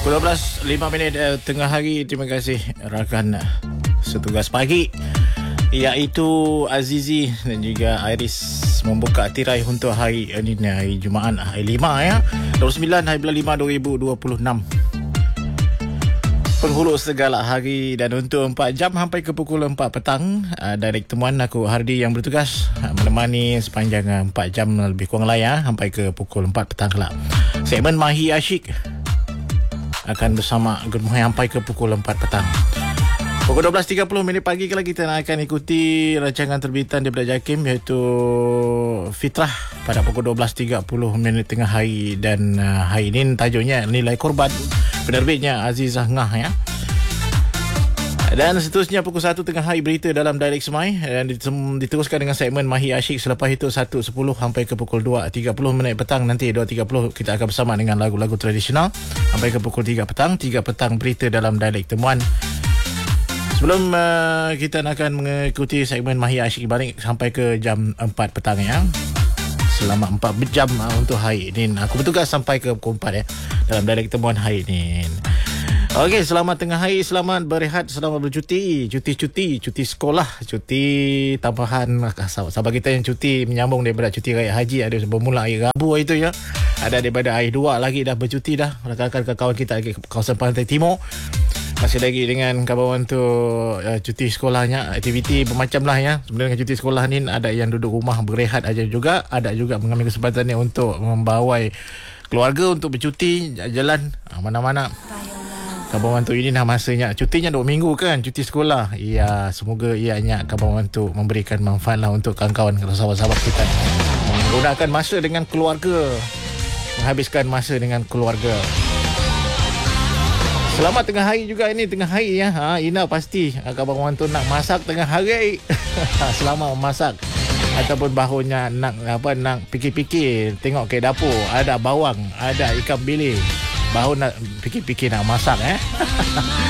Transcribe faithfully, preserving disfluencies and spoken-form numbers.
Pukul dua belas lima minit uh, tengah hari. Terima kasih rakan uh, setugas pagi, iaitu Azizi dan juga Iris membuka tirai untuk hari ini, hari Jumaat, hari lima ya, dua puluh sembilan hari bulan lima dua ribu dua puluh enam. Penghulu segala hari, dan untuk empat jam sampai ke pukul empat petang, uh, direct temuan aku Hardi yang bertugas uh, menemani sepanjang uh, empat jam lebih kurang lah ya, sampai ke pukul empat petang kelak. Segmen Mahi Asyik akan bersama Good Morning sampai ke pukul empat petang. Pukul dua belas tiga puluh minit pagi kalau kita akan ikuti rancangan terbitan daripada Jakim, iaitu Fitrah pada pukul dua belas tiga puluh minit tengah hari, dan uh, hari ini tajuknya Nilai Korban, penerbitnya Azizah Ngah ya. Dan seterusnya pukul satu tengah hari berita dalam Dialek Semai, dan diteruskan dengan segmen Mahi Asyik. Selepas itu satu sepuluh sampai ke pukul dua tiga puluh minit petang. Nanti dua tiga puluh kita akan bersama dengan lagu-lagu tradisional sampai ke pukul tiga petang. tiga petang berita dalam Dialek Temuan. Sebelum uh, kita akan mengikuti segmen Mahi Asyik balik sampai ke jam empat petang ya. Selama empat jam uh, untuk hari ini. Aku bertugas sampai ke pukul empat ya dalam Dialek Temuan hari ini. Okey, selamat tengah hari, selamat berehat, selamat bercuti, cuti-cuti, cuti sekolah, cuti tambahan. Sahabat kita yang cuti menyambung daripada cuti raya haji, ada bermula hari Rabu itu ya. Ada daripada hari dua lagi dah bercuti dah. Rakan-rakan kawan kita lagi kawasan Pantai Timur masih lagi dengan kawan tu uh, cuti sekolahnya, aktiviti bermacam lah ya. Sebenarnya cuti sekolah ni ada yang duduk rumah berehat aja juga, ada juga mengambil kesempatan ni untuk membawai keluarga untuk bercuti jalan mana-mana. Kawan tu ini dah masanya cutinya dua minggu kan, cuti sekolah. Ya, semoga ianya kawan tu memberikan manfaat lah untuk kawan-kawan, sahabat-sahabat kita. Menggunakan masa dengan keluarga, menghabiskan masa dengan keluarga. Selamat tengah hari juga ini, tengah hari ya. Ha, Ina pasti kawan-kawan tu nak masak tengah hari. Selamat memasak. Ataupun bahunya nak apa, nak fikir-fikir, tengok ke dapur, ada bawang, ada ikan bilis. Baru nak fikir-fikir nak masak eh.